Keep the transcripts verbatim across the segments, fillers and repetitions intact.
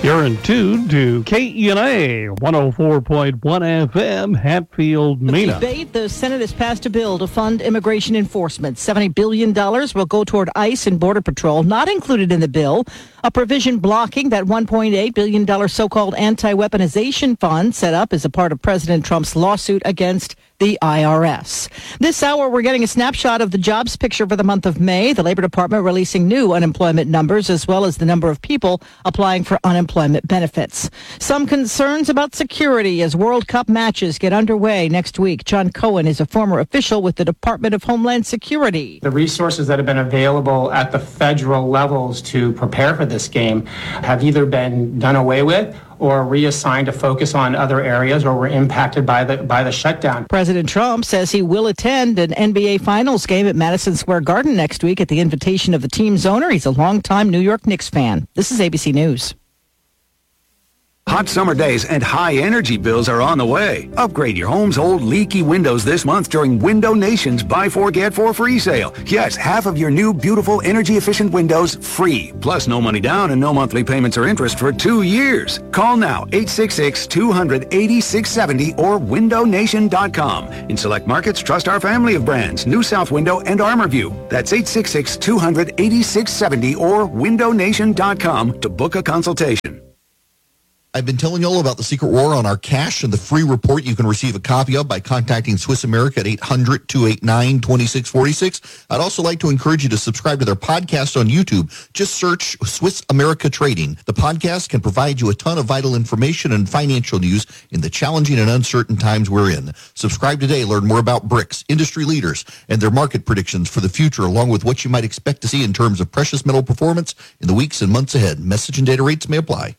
You're in tune to K E N A one oh four point one F M, Hatfield, Mena. Debate, the Senate has passed a bill to fund immigration enforcement. seventy billion dollars will go toward ICE and Border Patrol. Not included in the bill, a provision blocking that one point eight billion dollars so-called anti-weaponization fund set up as a part of President Trump's lawsuit against the I R S. This hour, we're getting a snapshot of the jobs picture for the month of May. The Labor Department releasing new unemployment numbers as well as the number of people applying for unemployment benefits. Some concerns about security as World Cup matches get underway next week. John Cohen is a former official with the Department of Homeland Security. The resources that have been available at the federal levels to prepare for this game have either been done away with or reassigned to focus on other areas or were impacted by the by the shutdown. President Trump says he will attend an N B A Finals game at Madison Square Garden next week at the invitation of the team's owner. He's a longtime New York Knicks fan. This is A B C News. Hot summer days and high energy bills are on the way. Upgrade your home's old leaky windows this month during Window Nation's Buy Four, Get Four free sale. Yes, half of your new beautiful energy efficient windows free. Plus no money down and no monthly payments or interest for two years. Call now, eight six six, two hundred, eighty-six seventy or window nation dot com. In select markets, trust our family of brands, New South Window and ArmorView. That's eight six six, two hundred, eighty-six seventy or window nation dot com to book a consultation. I've been telling you all about the Secret War on our cash and the free report you can receive a copy of by contacting Swiss America at eight hundred, two eight nine, two six four six. I'd also like to encourage you to subscribe to their podcast on YouTube. Just search Swiss America Trading. The podcast can provide you a ton of vital information and financial news in the challenging and uncertain times we're in. Subscribe today. Learn more about BRICS, industry leaders, and their market predictions for the future, along with what you might expect to see in terms of precious metal performance in the weeks and months ahead. Message and data rates may apply.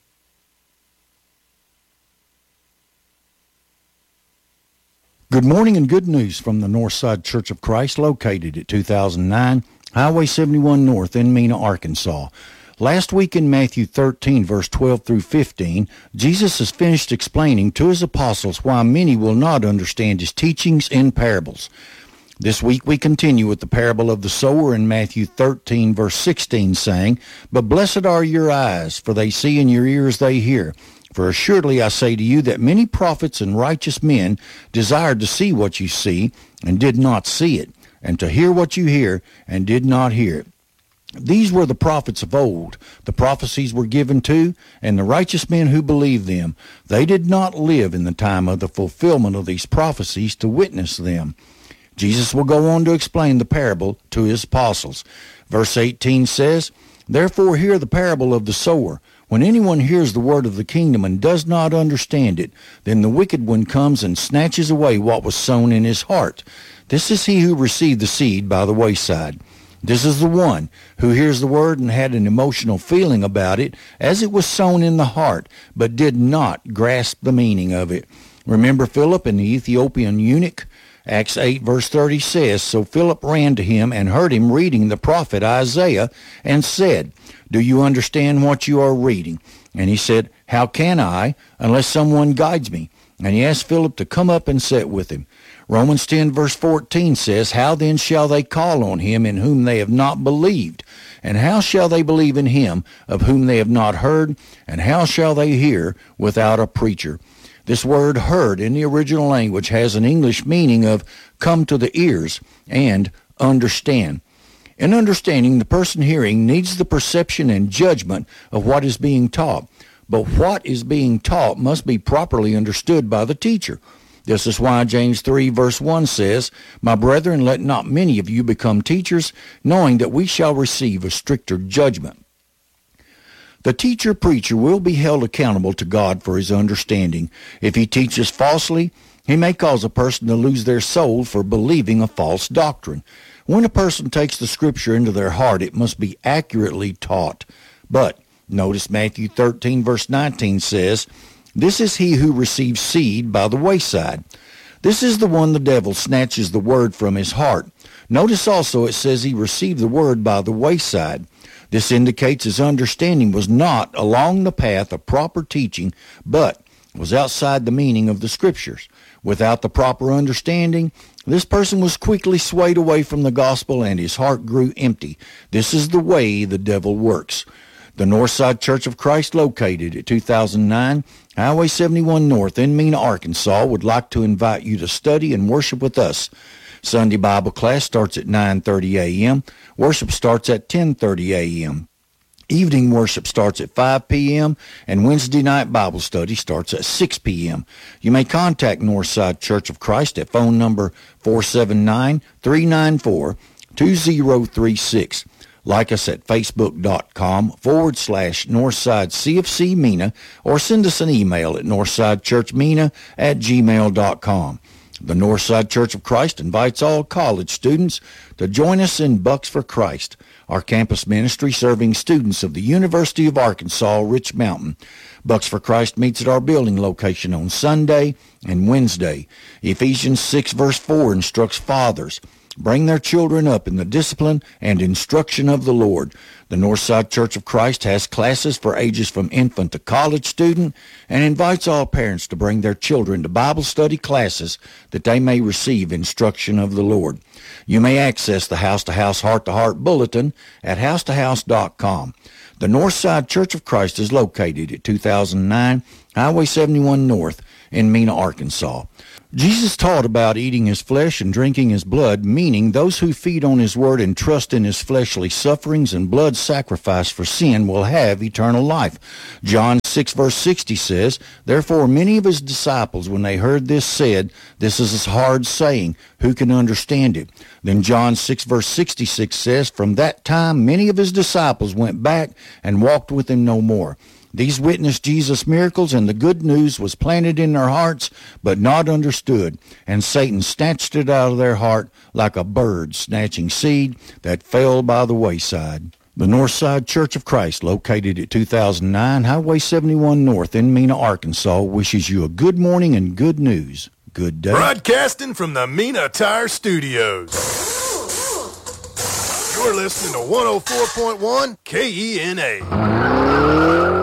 Good morning and good news from the Northside Church of Christ, located at two thousand nine Highway seventy-one North in Mena, Arkansas. Last week in Matthew thirteen, verse twelve through fifteen, Jesus has finished explaining to his apostles why many will not understand his teachings in parables. This week we continue with the parable of the sower in Matthew thirteen, verse sixteen, saying, "But blessed are your eyes, for they see, and your ears they hear. For assuredly I say to you that many prophets and righteous men desired to see what you see, and did not see it, and to hear what you hear, and did not hear it. These were the prophets of old. The prophecies were given to, and the righteous men who believed them. They did not live in the time of the fulfillment of these prophecies to witness them." Jesus will go on to explain the parable to his apostles. Verse eighteen says, "Therefore hear the parable of the sower. When anyone hears the word of the kingdom and does not understand it, then the wicked one comes and snatches away what was sown in his heart. This is he who received the seed by the wayside. This is the one who hears the word and had an emotional feeling about it as it was sown in the heart, but did not grasp the meaning of it." Remember Philip and the Ethiopian eunuch? Acts eight verse thirty says, "So Philip ran to him and heard him reading the prophet Isaiah and said, 'Do you understand what you are reading?' And he said, 'How can I, unless someone guides me?' And he asked Philip to come up and sit with him." Romans ten verse fourteen says, "How then shall they call on him in whom they have not believed? And how shall they believe in him of whom they have not heard? And how shall they hear without a preacher?" This word heard in the original language has an English meaning of come to the ears and understand. In understanding, the person hearing needs the perception and judgment of what is being taught. But what is being taught must be properly understood by the teacher. This is why James three verse one says, "My brethren, let not many of you become teachers, knowing that we shall receive a stricter judgment." The teacher-preacher will be held accountable to God for his understanding. If he teaches falsely, he may cause a person to lose their soul for believing a false doctrine. When a person takes the Scripture into their heart, it must be accurately taught. But notice Matthew thirteen verse nineteen says, "This is he who receives seed by the wayside." This is the one the devil snatches the word from his heart. Notice also it says he received the word by the wayside. This indicates his understanding was not along the path of proper teaching, but was outside the meaning of the Scriptures. Without the proper understanding, this person was quickly swayed away from the gospel and his heart grew empty. This is the way the devil works. The Northside Church of Christ, located at two thousand nine Highway seventy-one North in Mena, Arkansas, would like to invite you to study and worship with us. Sunday Bible class starts at nine thirty a.m. Worship starts at ten thirty a.m. Evening worship starts at five p.m. and Wednesday night Bible study starts at six p.m. You may contact Northside Church of Christ at phone number four seven nine, three nine four, two zero three six. Like us at facebook.com forward slash Northside CFC Mena, or send us an email at northsidechurchmena at gmail dot com. The Northside Church of Christ invites all college students to join us in Bucks for Christ, our campus ministry serving students of the University of Arkansas, Rich Mountain. Bucks for Christ meets at our building location on Sunday and Wednesday. Ephesians six verse four instructs fathers, bring their children up in the discipline and instruction of the Lord. The Northside Church of Christ has classes for ages from infant to college student and invites all parents to bring their children to Bible study classes that they may receive instruction of the Lord. You may access the House to House Heart to Heart Bulletin at house to house dot com. The Northside Church of Christ is located at two thousand nine Highway seventy-one North in Mena, Arkansas. Jesus taught about eating his flesh and drinking his blood, meaning those who feed on his word and trust in his fleshly sufferings and blood sacrifice for sin will have eternal life. John six verse sixty says, therefore many of his disciples, when they heard this, said, this is a hard saying, who can understand it? Then John six verse sixty-six says, from that time many of his disciples went back and walked with him no more. These witnessed Jesus' miracles, and the good news was planted in their hearts, but not understood. And Satan snatched it out of their heart like a bird snatching seed that fell by the wayside. The Northside Church of Christ, located at two thousand nine Highway seventy-one North in Mena, Arkansas, wishes you a good morning and good news. Good day. Broadcasting from the Mena Tire Studios. You're listening to one oh four point one K E N A.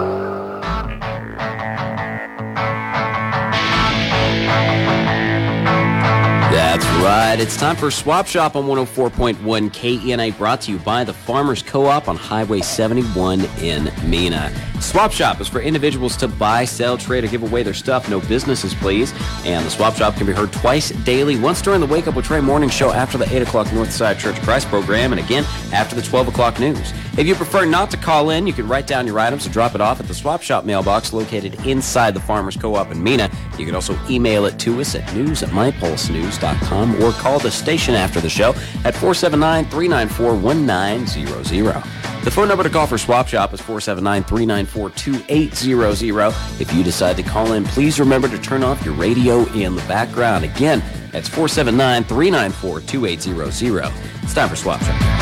That's right. It's time for Swap Shop on one oh four point one K E N A, brought to you by the Farmers Co-op on Highway seventy-one in Mena. Swap Shop is for individuals to buy, sell, trade, or give away their stuff. No businesses, please. And the Swap Shop can be heard twice daily, once during the Wake Up with Trey morning show after the eight o'clock Northside Church of Christ program, and again after the twelve o'clock news. If you prefer not to call in, you can write down your items and drop it off at the Swap Shop mailbox located inside the Farmers Co-op in Mena. You can also email it to us at news at my pulse news dot com or call the station after the show at four seven nine, three nine four, one nine zero zero. The phone number to call for Swap Shop is four seven nine, three nine four, two eight zero zero. If you decide to call in, please remember to turn off your radio in the background. Again, that's four seven nine, three nine four, two eight zero zero. It's time for Swap Shop.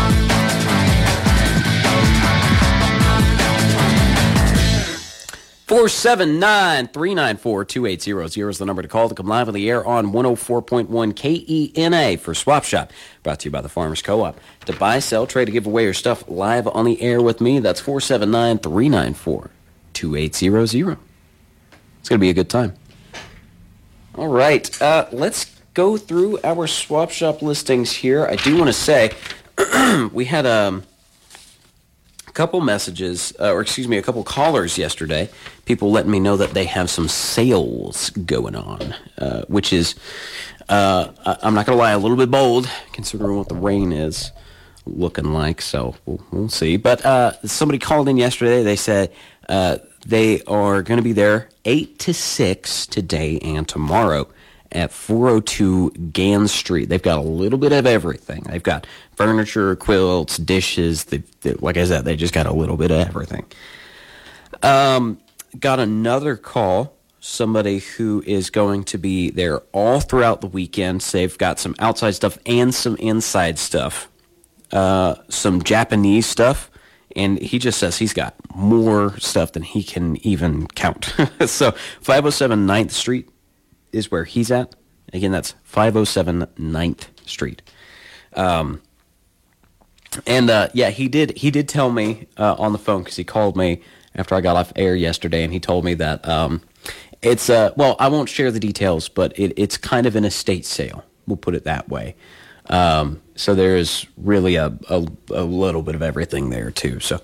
four seven nine, three nine four, two eight zero zero is the number to call to come live on the air on one oh four point one K E N A for Swap Shop, brought to you by the Farmers Co-op. To buy, sell, trade, or give away your stuff live on the air with me, that's four seven nine, three nine four, two eight zero zero. It's going to be a good time. All right, uh, let's go through our Swap Shop listings here. I do want to say we had a... A couple messages, uh, or excuse me, a couple callers yesterday, people letting me know that they have some sales going on, uh, which is, uh, I'm not going to lie, a little bit bold, considering what the rain is looking like, so we'll, we'll see. But uh, somebody called in yesterday, they said uh, they are going to be there eight to six today and tomorrow at four oh two Gans Street. They've got a little bit of everything. They've got furniture, quilts, dishes. They, they, like I said, they just got a little bit of everything. Um, got another call. Somebody who is going to be there all throughout the weekend. So they've got some outside stuff and some inside stuff. Uh, some Japanese stuff. And he just says he's got more stuff than he can even count. So five oh seven ninth Street is where he's at. Again, that's five oh seven ninth Street. Um, and uh, yeah, he did he did tell me uh, on the phone, because he called me after I got off air yesterday, and he told me that um, it's, uh, well, I won't share the details, but it, it's kind of an estate sale. We'll put it that way. Um, so there's really a, a, a little bit of everything there, too. So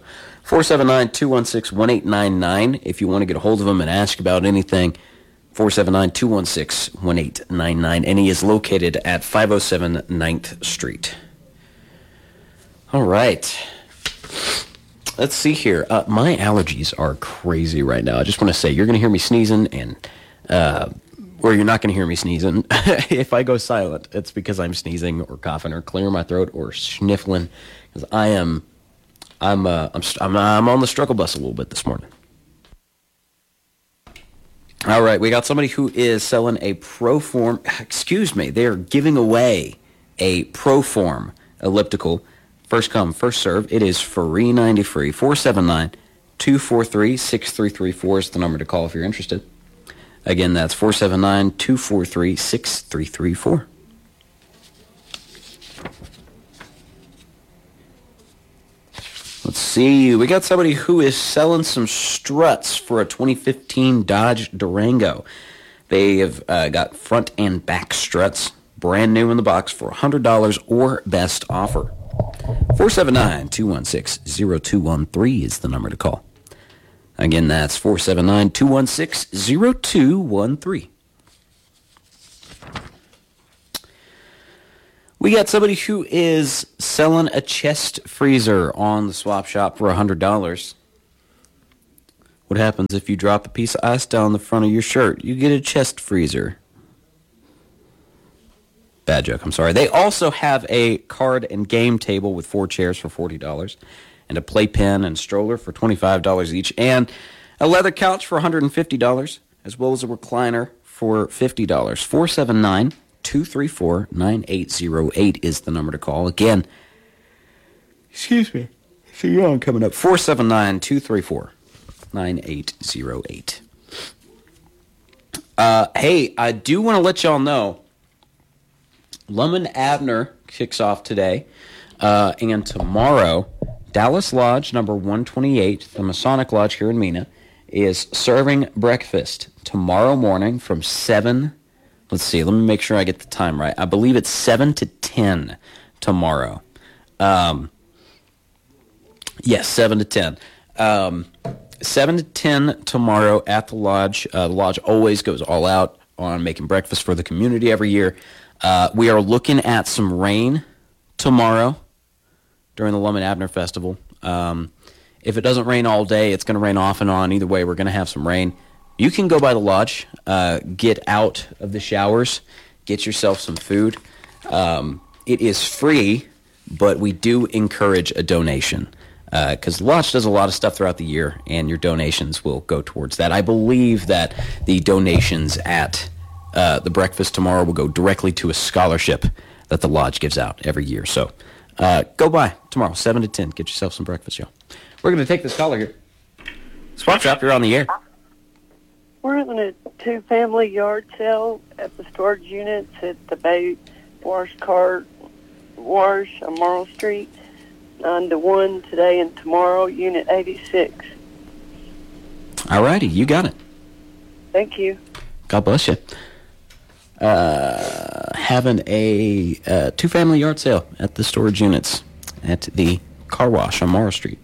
four seven nine, two one six, one eight nine nine. If you want to get a hold of him and ask about anything, four seven nine, two one six, one eight nine nine. And he is located at five oh seven ninth Street. All right. Let's see here. Uh, my allergies are crazy right now. I just want to say, you're going to hear me sneezing, and uh, or you're not going to hear me sneezing. If I go silent, it's because I'm sneezing or coughing or clearing my throat or sniffling. Because I am, I'm, uh, I'm, I'm, I'm on the struggle bus a little bit this morning. All right, we got somebody who is selling a Proform. Excuse me, they are giving away a Proform elliptical. First come, first serve. It is free, ninety free. four seven nine, two four three, six three three four is the number to call if you're interested. Again, that's four seven nine, two four three, six three three four. Let's see. We got somebody who is selling some struts for a twenty fifteen Dodge Durango. They have uh, got front and back struts, brand new in the box for one hundred dollars or best offer. four seven nine, two one six, zero two one three is the number to call. Again, that's four seven nine, two one six, zero two one three. We got somebody who is selling a chest freezer on the swap shop for one hundred dollars. What happens if you drop a piece of ice down the front of your shirt? You get a chest freezer. Bad joke, I'm sorry. They also have a card and game table with four chairs for forty dollars, and a playpen and stroller for twenty-five dollars each, and a leather couch for one hundred fifty dollars, as well as a recliner for fifty dollars. four seven nine, two three four, nine eight zero eight is the number to call. Again, excuse me, see you on coming up. four seven nine, two three four, nine eight zero eight. Uh, hey, I do want to let y'all know, Lum and Abner kicks off today, uh, and tomorrow, Dallas Lodge number one twenty-eight, the Masonic Lodge here in Mena, is serving breakfast tomorrow morning from seven. Let's see, let me make sure I get the time right. I believe it's seven to ten tomorrow. Um, yes, seven to ten. Um, seven to ten tomorrow at the Lodge. Uh, the Lodge always goes all out on making breakfast for the community every year. Uh, we are looking at some rain tomorrow during the Lum and Abner Festival. Um, if it doesn't rain all day, it's going to rain off and on. Either way, we're going to have some rain. You can go by the Lodge, uh, get out of the showers, get yourself some food. Um, it is free, but we do encourage a donation because uh, the Lodge does a lot of stuff throughout the year, and your donations will go towards that. I believe that the donations at uh, the breakfast tomorrow will go directly to a scholarship that the Lodge gives out every year. So uh, go by tomorrow, seven to ten. Get yourself some breakfast, y'all. We're going to take this caller here. Swap Shop, you're on the air. We're having a two-family yard sale at the storage units at the Bay Wash Car Wash on Morrill Street, nine to one today and tomorrow, Unit eighty-six. All righty, you got it. Thank you. God bless you. Uh, having a uh, two-family yard sale at the storage units at the car wash on Morrill Street.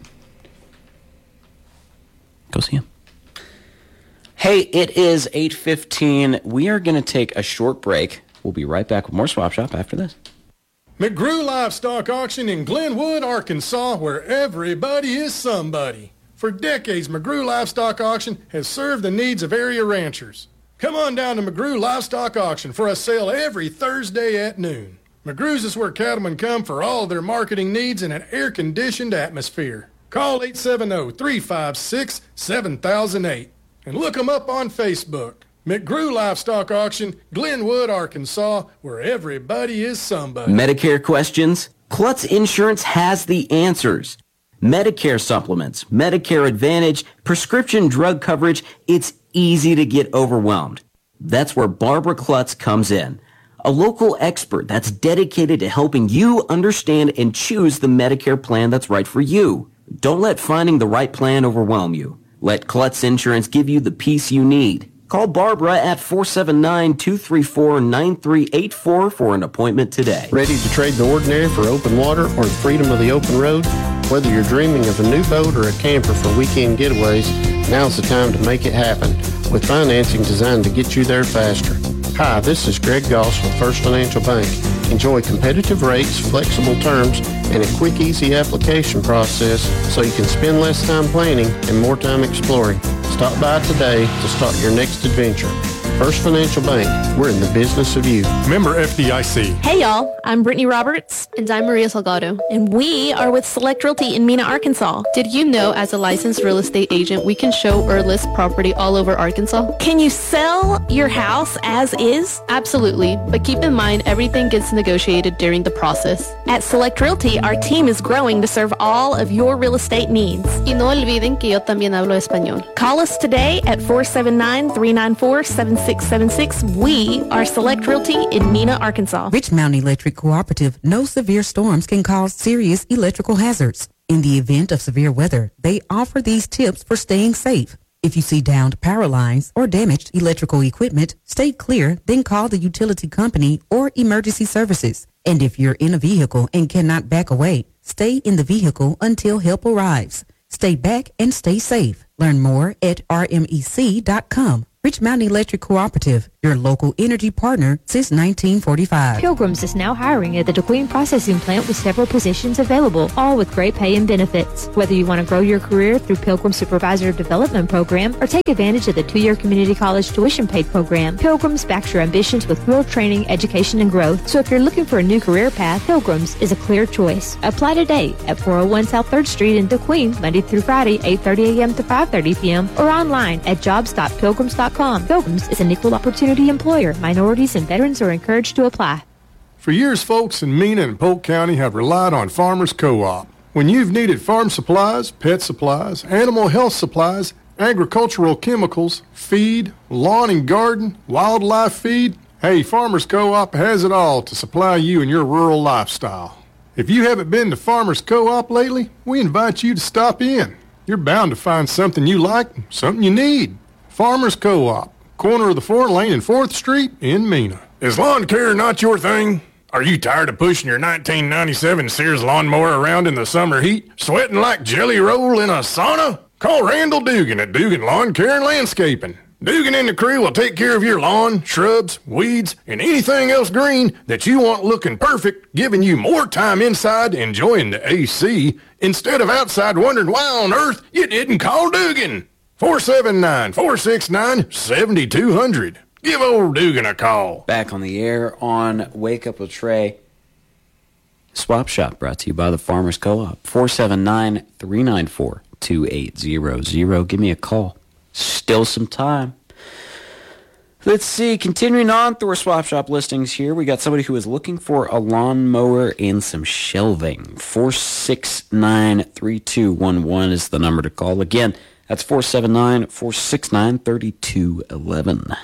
Go see him. Hey, it is eight fifteen. We are going to take a short break. We'll be right back with more Swap Shop after this. McGrew Livestock Auction in Glenwood, Arkansas, where everybody is somebody. For decades, McGrew Livestock Auction has served the needs of area ranchers. Come on down to McGrew Livestock Auction for a sale every Thursday at noon. McGrew's is where cattlemen come for all their marketing needs in an air-conditioned atmosphere. Call eight seven zero, three five six, seven thousand eight and look them up on Facebook. McGrew Livestock Auction, Glenwood, Arkansas, where everybody is somebody. Medicare questions? Klutz Insurance has the answers. Medicare supplements, Medicare Advantage, prescription drug coverage, it's easy to get overwhelmed. That's where Barbara Klutz comes in. A local expert that's dedicated to helping you understand and choose the Medicare plan that's right for you. Don't let finding the right plan overwhelm you. Let Klutz Insurance give you the peace you need. Call Barbara at four seven nine, two three four, nine three eight four for an appointment today. Ready to trade the ordinary for open water or the freedom of the open road? Whether you're dreaming of a new boat or a camper for weekend getaways, now's the time to make it happen with financing designed to get you there faster. Hi, this is Greg Goss with First Financial Bank. Enjoy competitive rates, flexible terms, and a quick, easy application process so you can spend less time planning and more time exploring. Stop by today to start your next adventure. First Financial Bank, we're in the business of you. Member F D I C. Hey y'all, I'm Brittany Roberts. And I'm Maria Salgado. And we are with Select Realty in Mena, Arkansas. Did you know as a licensed real estate agent, we can show or list property all over Arkansas? Can you sell your house as is? Absolutely, but keep in mind everything gets negotiated during the process. At Select Realty, our team is growing to serve all of your real estate needs. Y no olviden que yo también hablo español. Call us today at four seven nine, three nine four, seven six seven six. We are Select Realty in Mena, Arkansas. Rich Mountain Electric Cooperative knows severe storms can cause serious electrical hazards. In the event of severe weather, they offer these tips for staying safe. If you see downed power lines or damaged electrical equipment, stay clear, then call the utility company or emergency services. And if you're in a vehicle and cannot back away, stay in the vehicle until help arrives. Stay back and stay safe. Learn more at R M E C dot com. Rich Mountain Electric Cooperative, your local energy partner since nineteen forty-five. Pilgrims is now hiring at the DeQueen Processing Plant with several positions available, all with great pay and benefits. Whether you want to grow your career through Pilgrim Supervisor Development Program or take advantage of the two-year community college tuition paid program, Pilgrims backs your ambitions with real training, education, and growth. So if you're looking for a new career path, Pilgrims is a clear choice. Apply today at four oh one South third Street in DeQueen, Monday through Friday, eight thirty a.m. to five thirty p.m. or online at jobs dot pilgrims dot com. Pilgrims is an equal opportunity employer. Minorities and veterans are encouraged to apply. For years, folks in Mena and Polk County have relied on Farmers Co-op. When you've needed farm supplies, pet supplies, animal health supplies, agricultural chemicals, feed, lawn and garden, wildlife feed, hey, Farmers Co-op has it all to supply you and your rural lifestyle. If you haven't been to Farmers Co-op lately, we invite you to stop in. You're bound to find something you like, something you need. Farmers Co-op, corner of the four lane and fourth Street in Mena. Is lawn care not your thing? Are you tired of pushing your nineteen ninety-seven Sears lawnmower around in the summer heat, sweating like Jelly Roll in a sauna? Call Randall Dugan at Dugan Lawn Care and Landscaping. Dugan and the crew will take care of your lawn, shrubs, weeds, and anything else green that you want looking perfect, giving you more time inside enjoying the A C instead of outside wondering why on earth you didn't call Dugan. four seven nine, four six nine, seven two zero zero. Give old Dugan a call. Back on the air on Wake Up with Trey. Swap Shop brought to you by the Farmers Co-op. four seven nine, three nine four, two eight zero zero. Give me a call. Still some time. Let's see. Continuing on through our Swap Shop listings here, we got somebody who is looking for a lawnmower and some shelving. four six nine, three two one one is the number to call. Again, that's four seven nine, four six nine, three two one one.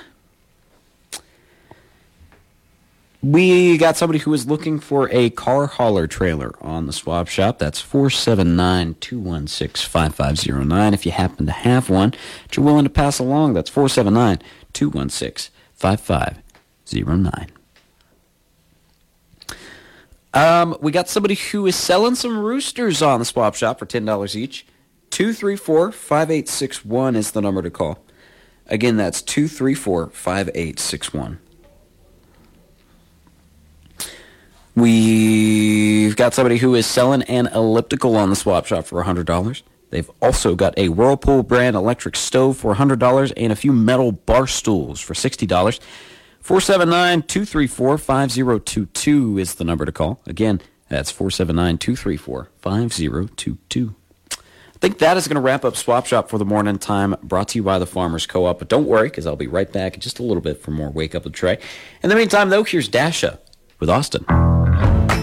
We got somebody who is looking for a car hauler trailer on the Swap Shop. That's four seven nine, two one six, five five zero nine. If you happen to have one that you're willing to pass along, that's four seven nine, two one six, five five zero nine. Um, we got somebody who is selling some roosters on the Swap Shop for ten dollars each. two three four, five eight six one is the number to call. Again, that's two three four, five eight six one. We've got somebody who is selling an elliptical on the Swap Shop for one hundred dollars. They've also got a Whirlpool brand electric stove for one hundred dollars and a few metal bar stools for sixty dollars. four seven nine, two three four, five zero two two is the number to call. Again, that's four seven nine, two three four, five zero two two. I think that is going to wrap up Swap Shop for the morning time, brought to you by the Farmers Co-op. But don't worry, because I'll be right back in just a little bit for more Wake Up with Trey. In the meantime, though, here's Dasha with Austin.